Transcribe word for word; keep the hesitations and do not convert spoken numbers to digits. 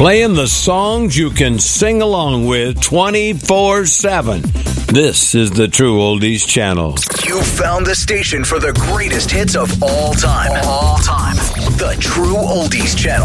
Playing the songs you can sing along with twenty-four seven. This is the True Oldies Channel. You found the station for the greatest hits of all time. All time. The True Oldies Channel.